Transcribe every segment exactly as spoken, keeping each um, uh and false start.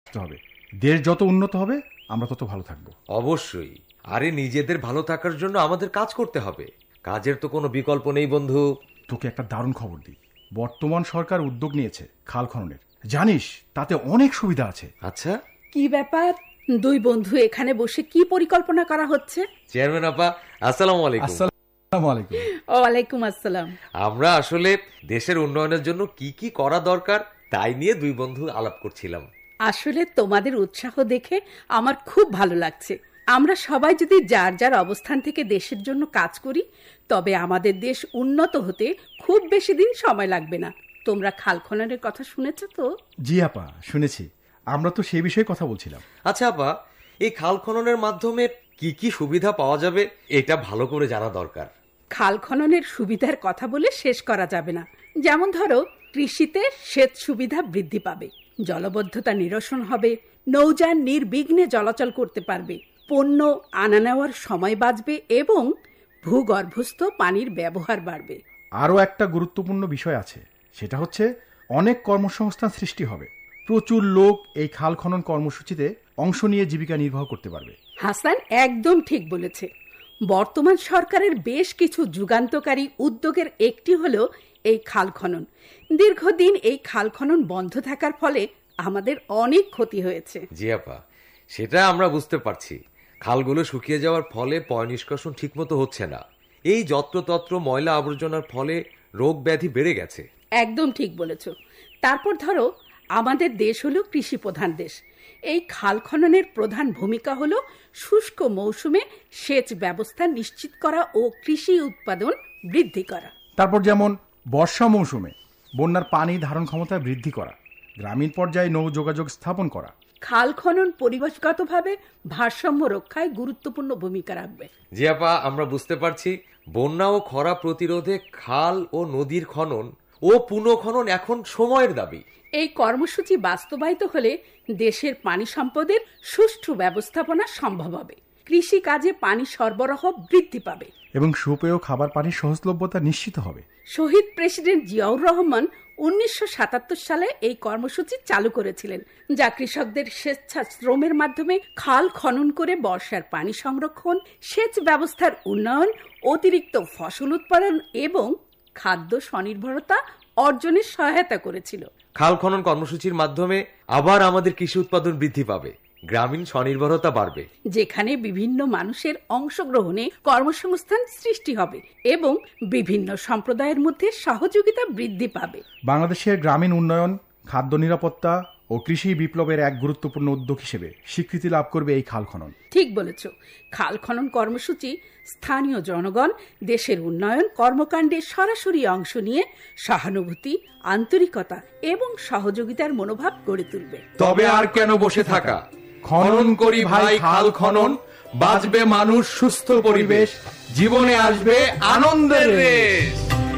বাঁচতে হবে। দেশ যত উন্নত হবে আমরা তত ভালো থাকবো। অবশ্যই। আরে নিজেদের ভালো থাকার জন্য আমাদের কাজ করতে হবে, কাজের তো কোনো বিকল্প নেই বন্ধু। তোকে একটা দারুণ খবর দিই, বর্তমান সরকার উদ্যোগ নিয়েছে খাল খননের। জানিস তাতে অনেক সুবিধা আছে। আচ্ছা, কি ব্যাপার? দুই বন্ধু এখানে বসে কি পরিকল্পনা করা হচ্ছে? চেয়ারম্যান আপা, আসসালামু আলাইকুম। আসসালামু আলাইকুম। ওয়ালাইকুম আসসালাম। আমরা আসলে দেশের উন্নয়নের জন্য কি কি করা দরকার তাই নিয়ে দুই বন্ধু আলাপ করছিলাম। আসলে তোমাদের উৎসাহ দেখে আমার খুব ভালো লাগছে। আমরা সবাই যদি যার যার অবস্থান থেকে দেশের জন্য কাজ করি তবে আমাদের দেশ উন্নত হতে খুব বেশি দিন সময় লাগবে না। তোমরা খাল খননের কথা শুনেছ তো? জি আপা, শুনেছি। আমরা তো সেই বিষয়ে কথা বলছিলাম। আচ্ছা আপা, এই খাল খননের মাধ্যমে কি কি সুবিধা পাওয়া যাবে এটা ভালো করে জানা দরকার। খাল খননের সুবিধার কথা বলে শেষ করা যাবে না। যেমন ধরো, কৃষিতে সেচ সুবিধা বৃদ্ধি পাবে, জলবদ্ধতা নিরসন হবে, নৌযান নির্বিঘ্নে চলাচল করতে পারবে, পণ্য আনা নেওয়ার সময় বাঁচবে এবং ভূগর্ভস্থ পানির ব্যবহার বাড়বে। আরও একটা গুরুত্বপূর্ণ বিষয় আছে, সেটা হচ্ছে অনেক কর্মসংস্থান সৃষ্টি হবে। প্রচুর লোক এই খাল খনন কর্মসূচিতে অংশ নিয়ে জীবিকা নির্বাহ করতে পারবে। হাসান একদম ঠিক বলেছে। বর্তমান সরকারের বেশ কিছু যুগান্তকারী উদ্যোগের একটি হলো এই খাল খনন। দীর্ঘদিন এই খাল খনন বন্ধ থাকার ফলে আমাদের অনেক ক্ষতি হয়েছে। জি আপা, সেটা আমরা বুঝতে পারছি। খালগুলো শুকিয়ে যাওয়ার ফলে পয় নিষ্কাশন ঠিকমতো হচ্ছে না। এই যত্রতত্র ময়লা আবর্জনার ফলে রোগ ব্যাধি বেড়ে গেছে। একদম ঠিক বলেছ। তারপর ধরো, আমাদের দেশ হলো কৃষি প্রধান দেশ। এই খাল খননের প্রধান ভূমিকা হলো শুষ্ক মৌসুমে সেচ ব্যবস্থা নিশ্চিত করা ও কৃষি উৎপাদন বৃদ্ধি করা। তারপর যেমন বর্ষা মৌসুমে বন্যার পানি ধারণ ক্ষমতা বৃদ্ধি করা, গ্রামীণ পর্যায়ে নৌ যোগাযোগ স্থাপন করা। খাল খনন পরিবেশগতভাবে ভারসাম্য রক্ষায় গুরুত্বপূর্ণ ভূমিকা রাখবে। জি আপা, আমরা বুঝতে পারছি। বন্যা ও খরা প্রতিরোধে খাল ও নদীর খনন ও পুনঃখনন এখন সময়ের দাবি। এই কর্মসূচি বাস্তবায়িত হলে দেশের পানি সম্পদের সুষ্ঠু ব্যবস্থাপনা সম্ভব হবে, কৃষি কাজে পানি সরবরাহ বৃদ্ধি পাবে এবং সুপেয় খাবার পানির সহজলভ্যতা নিশ্চিত হবে। শহীদ প্রেসিডেন্ট জিয়াউর রহমান উনিশশো সাতাত্তর সালে এই কর্মসূচি চালু করেছিলেন, যা কৃষকদের স্বেচ্ছা শ্রমের মাধ্যমে খাল খনন করে বর্ষার পানি সংরক্ষণ, সেচ ব্যবস্থার উন্নয়ন, অতিরিক্ত ফসল উৎপাদন এবং খাদ্য স্বনির্ভরতা অর্জনের সহায়তা করেছিল। খাল খনন কর্মসূচির মাধ্যমে আবার আমাদের কৃষি উৎপাদন বৃদ্ধি পাবে, গ্রামীণ স্বনির্ভরতা বাড়বে, যেখানে বিভিন্ন মানুষের অংশগ্রহণে কর্মসংস্থান সৃষ্টি হবে এবং বিভিন্ন সম্প্রদায়ের মধ্যে সহযোগিতা বৃদ্ধি পাবে। বাংলাদেশের গ্রামীণ উন্নয়ন, খাদ্য নিরাপত্তা ও কৃষি বিপ্লবের এক গুরুত্বপূর্ণ উদ্যোগ হিসেবে স্বীকৃতি লাভ করবে এই খাল খনন। ঠিক বলেছ। খাল খনন কর্মসূচি স্থানীয় জনগণ দেশের উন্নয়ন কর্মকাণ্ডে সরাসরি অংশ নিয়ে সহানুভূতি, আন্তরিকতা এবং সহযোগিতার মনোভাব গড়ে তুলবে। তবে আর কেন বসে থাকা? খনন করি ভাই খাল খনন, বাঁচবে মানুষ, সুস্থ পরিবেশ, জীবনে আসবে আনন্দের রেশ।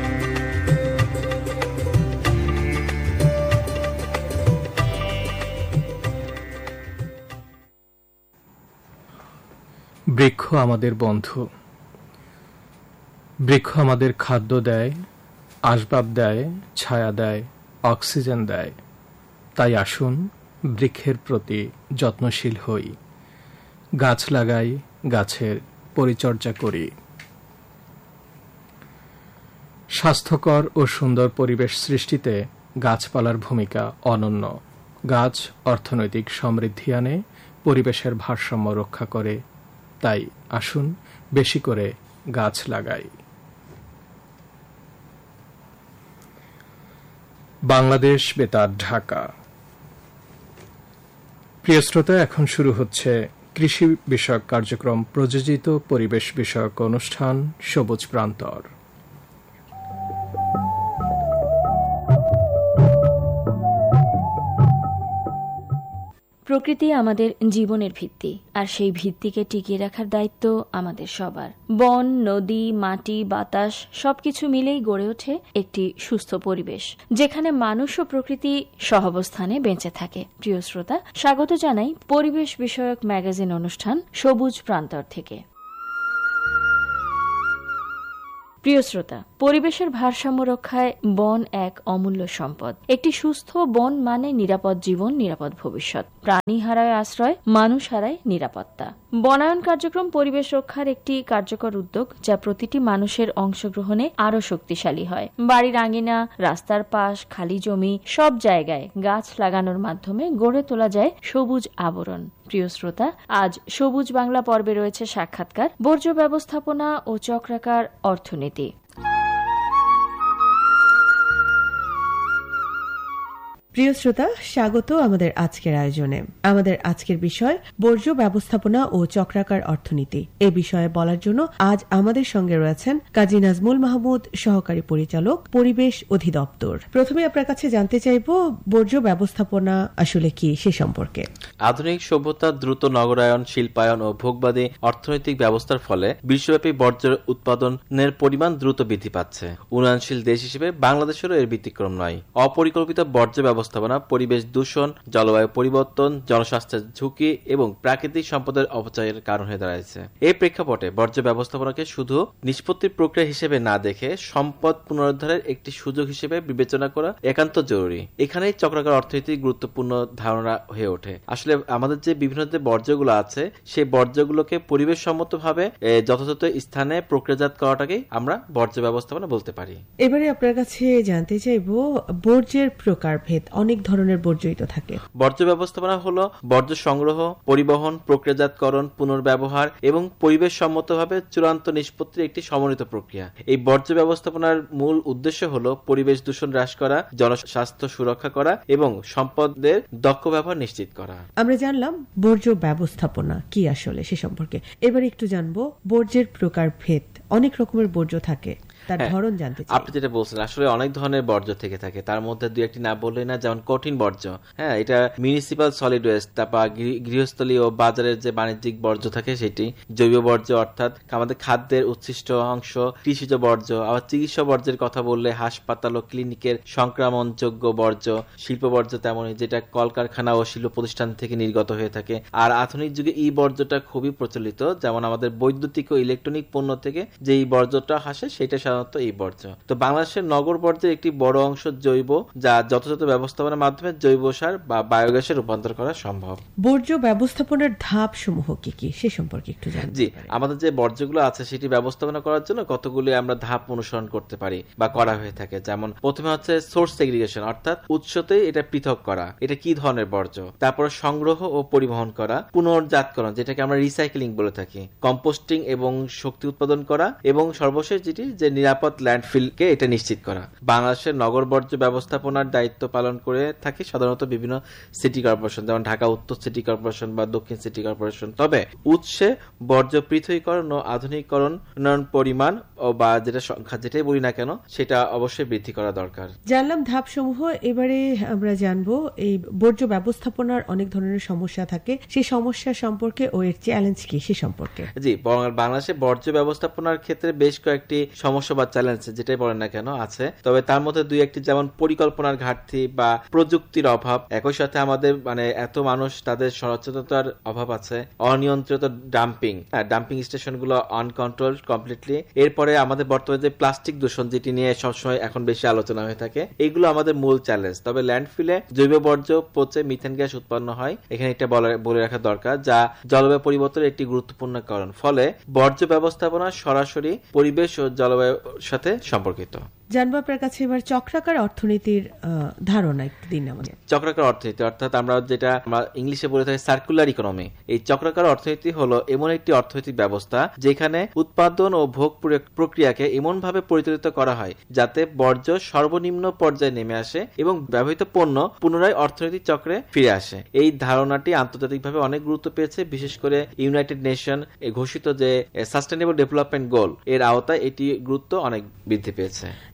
বৃক্ষ আমাদের বন্ধু। বৃক্ষ আমাদের খাদ্য দেয়, আসবাব দেয়, ছায়া দেয়, অক্সিজেন দেয়। তাই আসুন বৃক্ষের প্রতি যত্নশীল হই, গাছ লাগাই, গাছের পরিচর্যা করি। স্বাস্থ্যকর ও সুন্দর পরিবেশ সৃষ্টিতে গাছপালার ভূমিকা অনন্য। গাছ অর্থনৈতিক সমৃদ্ধি আনে, পরিবেশের ভারসাম্য রক্ষা করে। তাই আসুন বেশি করে গাছ লাগাই। বাংলাদেশ বেতার, ঢাকা। প্রিয় শ্রোতা, এখন শুরু হচ্ছে কৃষি বিষয়ক কার্যক্রম প্রযোজিত পরিবেশ বিষয়ক অনুষ্ঠান সবুজ প্রান্তর। প্রকৃতি আমাদের জীবনের ভিত্তি, আর সেই ভিত্তিকে টিকিয়ে রাখার দায়িত্ব আমাদের সবার। বন, নদী, মাটি, বাতাস সবকিছু মিলেই গড়ে ওঠে একটি সুস্থ পরিবেশ, যেখানে মানুষ ও প্রকৃতি সহাবস্থানে বেঁচে থাকে। প্রিয় শ্রোতা, স্বাগত জানাই পরিবেশ বিষয়ক ম্যাগাজিন অনুষ্ঠান সবুজ প্রান্তর থেকে। প্রিয় শ্রোতা, পরিবেশের ভারসাম্য রক্ষায় বন এক অমূল্য সম্পদ। একটি সুস্থ বন মানে নিরাপদ জীবন, নিরাপদ ভবিষ্যৎ। প্রাণী হারায় আশ্রয়, মানুষ হারায় নিরাপত্তা। বনায়ন কার্যক্রম পরিবেশ রক্ষার একটি কার্যকর উদ্যোগ, যা প্রতিটি মানুষের অংশগ্রহণে আরো শক্তিশালী হয়। বাড়ির আঙিনা, রাস্তার পাশ, খালি জমি সব জায়গায় গাছ লাগানোর মাধ্যমে গড়ে তোলা যায় সবুজ আবরণ। প্রিয় শ্রোতা, আজ সবুজ বাংলা পর্বে রয়েছে সাক্ষাৎকার বর্জ্য ব্যবস্থাপনা ও চক্রাকার অর্থনীতি। প্রিয় শ্রোতা, স্বাগত আমাদের আজকের আয়োজনে। আমাদের আজকের বিষয় বর্জ্য ব্যবস্থাপনা ও চক্রাকার অর্থনীতি। এ বিষয়ে বলার জন্য আজ আমাদের সঙ্গে রয়েছেন কাজী নাজমুল মাহমুদ, সহকারী পরিচালক, পরিবেশ অধিদপ্তর। প্রথমে আপনার কাছে জানতে চাইব বর্জ্য ব্যবস্থাপনা আসলে কি সে সম্পর্কে। আধুনিক সভ্যতার দ্রুত নগরায়ন, শিল্পায়ন ও ভোগবাদী অর্থনৈতিক ব্যবস্থার ফলে বিশ্বব্যাপী বর্জ্য উৎপাদনের পরিমাণ দ্রুত বৃদ্ধি পাচ্ছে। উন্নয়নশীল দেশ হিসেবে বাংলাদেশেরও এর ব্যতিক্রম নয়। অপরিকল্পিত বর্জ্য ব্যবস্থাপনা পরিবেশ দূষণ, জলবায়ু পরিবর্তন, জনস্বাস্থ্যের ঝুঁকি এবং প্রাকৃতিক সম্পদের অপচয়ের কারণ হয়ে দাঁড়াচ্ছে। এই প্রেক্ষাপটে বর্জ্য ব্যবস্থাপনাকে শুধু নিষ্পত্তির প্রক্রিয়া হিসেবে না দেখে সম্পদ পুনরুদ্ধারের একটি সুযোগ হিসেবে বিবেচনা করা একান্ত জরুরি। এখানেই চক্রাকার অর্থনীতি গুরুত্বপূর্ণ ধারণা হয়ে ওঠে। আসলে আমাদের যে বিভিন্ন যে বর্জ্যগুলো আছে, সেই বর্জ্যগুলোকে পরিবেশ সম্মতভাবে যথাযথ স্থানে প্রক্রিয়াজাত করাটাকেই আমরা বর্জ্য ব্যবস্থাপনা বলতে পারি। এবারে আপনার কাছে জানতে চাইব বর্জ্যের প্রকারভেদ। অনেক ধরনের বর্জ্যই তো থাকে। বর্জ্য ব্যবস্থাপনা হলো বর্জ্য সংগ্রহ, পরিবহন, প্রক্রিয়াজাতকরণ, পুনর্ব্যবহার এবং পরিবেশ সম্মতভাবে চূড়ান্ত নিষ্পত্তির একটি সমন্বিত প্রক্রিয়া। এই বর্জ্য ব্যবস্থাপনার মূল উদ্দেশ্য হলো পরিবেশ দূষণ হ্রাস করা, জনস্বাস্থ্য সুরক্ষা করা এবং সম্পদের দক্ষ ব্যবহার নিশ্চিত করা। আমরা জানলাম বর্জ্য ব্যবস্থাপনা কি আসলে সে সম্পর্কে। এবার একটু জানবো বর্জ্যের প্রকারভেদ। অনেক রকমের বর্জ্য থাকে, তার ধরন জানতে চাই। আপনি যেটা বলছেন, আসলে অনেক ধরনের বর্জ্য থেকে থাকে। তার মধ্যে দুই একটি না বললেই না, যেমন কঠিন বর্জ্য। হ্যাঁ, এটা মিউনিসিপাল সলিড ওয়েস্ট, তারপর গৃহস্থলী ও বাজারের যে বাণিজ্যিক বর্জ্য থাকে সেটি, জৈব বর্জ্য অর্থাৎ আমাদের খাদ্যের উচ্ছিষ্ট অংশ, কৃষিজ বর্জ্য, আবার চিকিৎসা বর্জ্যের কথা বললে হাসপাতাল ও ক্লিনিকের সংক্রমণযোগ্য বর্জ্য, শিল্প বর্জ্য তেমনই, যেটা কলকারখানা ও শিল্প প্রতিষ্ঠান থেকে নির্গত হয়ে থাকে। আর আধুনিক যুগে এই বর্জ্যটা খুবই প্রচলিত, যেমন আমাদের বৈদ্যুতিক ও ইলেকট্রনিক পণ্য থেকে যে এই বর্জ্যটা আসে সেটা সাধারণত এই বর্জ্য। তো বাংলাদেশের নগর বর্জ্যের একটি বড় অংশ জৈব, যা যথাযথ ব্যবস্থাপনার মাধ্যমে জৈব সার বা বায়োগ্যাসে রূপান্তর করা সম্ভব। বর্জ্য ব্যবস্থাপনার ধাপ সমূহ কি কি সে সম্পর্কে একটু জানতে। জি, আমাদের যে বর্জ্যগুলো আছে সেটি ব্যবস্থাপনা করার জন্য কতগুলি আমরা ধাপ অনুসরণ করতে পারি বা করা হয়ে থাকে। যেমন প্রথমে হচ্ছে সোর্স সেগ্রিগেশন, অর্থাৎ উৎসতেই এটা পৃথক করা, এটা কি ধরনের বর্জ্য। তারপর সংগ্রহ ও পরিবহন করা, পুনর্জাতকরণ যেটাকে আমরা রিসাইক্লিং বলে থাকি, কম্পোস্টিং এবং শক্তি উৎপাদন করা, এবং সর্বশেষ যেটি যে নিরাপদ ল্যান্ডফিলকে এটা নিশ্চিত করা। বাংলাদেশের নগর বর্জ্য ব্যবস্থাপনার দায়িত্ব পালন করে থাকি সাধারণত বিভিন্ন সিটি কর্পোরেশন, যেমন ঢাকা উত্তর সিটি কর্পোরেশন বা দক্ষিণ সিটি কর্পোরেশন। তবে উৎসে বর্জ্য পৃথকীকরণ ও আধুনিকীকরণ পরিমাণ ও বা যেটা সংখ্যা যেটাই বলি না কেন সেটা অবশ্যই বৃদ্ধি করা দরকার। জানলাম ধাপ সমূহ। এবারে আমরা জানবো এই বর্জ্য ব্যবস্থাপনার অনেক ধরনের সমস্যা থাকে, সেই সমস্যা সম্পর্কে ও এর চ্যালেঞ্জ কি সে সম্পর্কে। জি, বাংলাদেশে বর্জ্য ব্যবস্থাপনার ক্ষেত্রে বেশ কয়েকটি সমস্যা বা চ্যালেঞ্জ যেটাই বলেন না কেন আছে। তবে তার মধ্যে দুই একটি, যেমন পরিকল্পনার ঘাটতি বা প্রযুক্তির অভাব, একই সাথে আমাদের মানে এত মানুষ তাদের সচেতনতার অভাব আছে, অনিয়ন্ত্রিত ডাম্পিং, হ্যাঁ ডাম্পিং স্টেশন গুলো আনকন্ট্রোলড কমপ্লিটলি। এরপরে আমাদের বর্তমানে যে প্লাস্টিক দূষণ, যেটি নিয়ে সবসময় এখন বেশি আলোচনা হয়ে থাকে, এগুলো আমাদের মূল চ্যালেঞ্জ। তবে ল্যান্ডফিলে জৈব বর্জ্য পচে মিথেন গ্যাস উৎপন্ন হয়, এখানে এটা বলে রাখা দরকার, যা জলবায়ু পরিবর্তনের একটি গুরুত্বপূর্ণ কারণ। ফলে বর্জ্য ব্যবস্থাপনা সরাসরি পরিবেশ ও জলবায়ুর সাথে সম্পর্কিত। জানবো আপনার কাছে এবার চক্রাকার অর্থনীতির ধারণা একটু দিন আমাদের। চক্রাকার অর্থনীতি অর্থাৎ আমরা যেটা আমরা ইংলিশে বলে থাকি সার্কুলার ইকোনমি। এই চক্রাকার অর্থনীতি হলো এমন একটি অর্থনৈতিক ব্যবস্থা যেখানে উৎপাদন ও ভোগ প্রক্রিয়াকে এমন ভাবে পরিচালিত করা হয় যাতে বর্জ্য সর্বনিম্ন পর্যায়ে নেমে আসে এবং ব্যবহৃত পণ্য পুনরায় অর্থনৈতিক চক্রে ফিরে আসে। এই ধারণাটি আন্তর্জাতিকভাবে অনেক গুরুত্ব পেয়েছে, বিশেষ করে ইউনাইটেড নেশন ঘোষিত যে সাস্টেনেবল ডেভেলপমেন্ট গোল এর আওতায় এটি গুরুত্ব অনেক বৃদ্ধি পেয়েছে।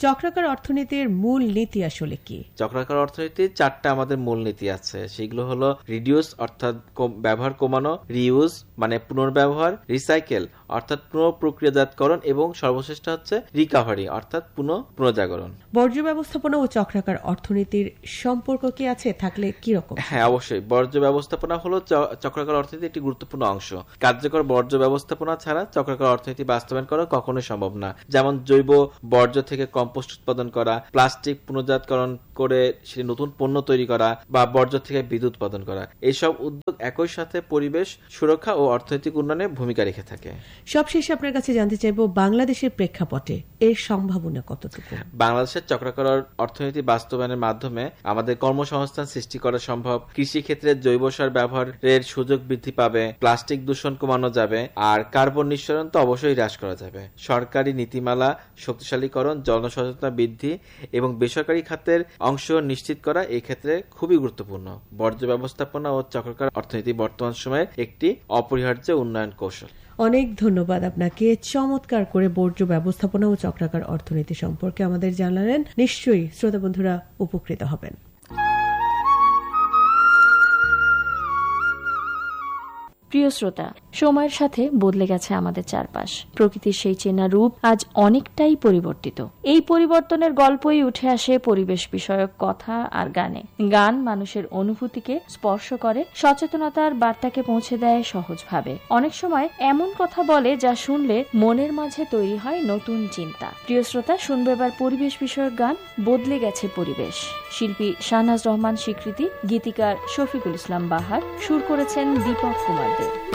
চক্রাকার অর্থনীতির মূল নীতি আসলে কি? চক্রাকার অর্থনীতির চারটা আমাদের মূল নীতি আছে, সেগুলো হলো রিডিউস অর্থাৎ ব্যবহার কমানো, রিইউজ মানে পুনর্ব্যবহার, রিসাইকেল অর্থাৎ পুনঃ প্রক্রিয়াজাতকরণ এবং সর্বশেষটা হচ্ছে রিকাভারি অর্থাৎ পুনঃ পুনর্জাগরণ। বর্জ্য ব্যবস্থাপনা ও চক্রাকার অর্থনীতির সম্পর্ক কি আছে, থাকলে কি রকম? হ্যাঁ, অবশ্যই। বর্জ্য ব্যবস্থাপনা হলো চক্রাকার অর্থনীতির একটি গুরুত্বপূর্ণ অংশ। কার্যকর বর্জ্য ব্যবস্থাপনা ছাড়া চক্রাকার অর্থনীতি বাস্তবায়ন করা কখনোই সম্ভব না। যেমন জৈব বর্জ্য থেকে কম্পোস্ট উৎপাদন করা, প্লাস্টিক পুনর্জাতকরণ করে সেটি নতুন পণ্য তৈরি করা বা বর্জ্য থেকে বিদ্যুৎ উৎপাদন করা, এইসব উদ্যোগ একই সাথে পরিবেশ সুরক্ষা ও অর্থনৈতিক উন্নয়নে ভূমিকা রেখে থাকে। সবশেষে আপনার কাছে জানতে চাইব, বাংলাদেশের প্রেক্ষাপটে এর সম্ভাবনা কতটুকু? বাংলাদেশের চক্রাকার অর্থনীতি বাস্তবায়নের মাধ্যমে আমাদের কর্মসংস্থান সৃষ্টি করা সম্ভব, কৃষি ক্ষেত্রে জৈব সার ব্যবহারের সুযোগ বৃদ্ধি পাবে, প্লাস্টিক দূষণ কমানো যাবে, আর কার্বন নিঃসরণ তো অবশ্যই হ্রাস করা যাবে। সরকারি নীতিমালা শক্তিশালীকরণ, জনসচেতনতা বৃদ্ধি এবং বেসরকারি খাতের অংশ নিশ্চিত করা এই ক্ষেত্রে খুবই গুরুত্বপূর্ণ। বর্জ্য ব্যবস্থাপনা ও চক্রাকার অর্থনীতি বর্তমান সময়ের একটি অপরিহার্য উন্নয়ন কৌশল। অনেক ধন্যবাদ আপনাকে, চমৎকার করে বর্জ্য ব্যবস্থাপনা ও চক্রাকার অর্থনীতি সম্পর্কে আমাদের জানালেন। নিশ্চয়ই শ্রোতা বন্ধুরা উপকৃত হবেন। প্রিয় শ্রোতা, সময়ের সাথে বদলে গেছে আমাদের চারপাশ। প্রকৃতির সেই চেনা রূপ আজ অনেকটাই পরিবর্তিত। এই পরিবর্তনের গল্পই উঠে আসে পরিবেশ বিষয়ক কথা আর গানে। গান মানুষের অনুভূতিকে স্পর্শ করে, সচেতনতার বার্তাকে পৌঁছে দেয় সহজভাবে। অনেক সময় এমন কথা বলে যা শুনলে মনের মাঝে তৈরি হয় নতুন চিন্তা। প্রিয় শ্রোতা, শুনবে এবার পরিবেশ বিষয়ক গান বদলে গেছে পরিবেশ। শিল্পী শাহনাজ রহমান স্বীকৃতি, গীতিকার শফিকুল ইসলাম বাহার, সুর করেছেন দীপক কুমার দে।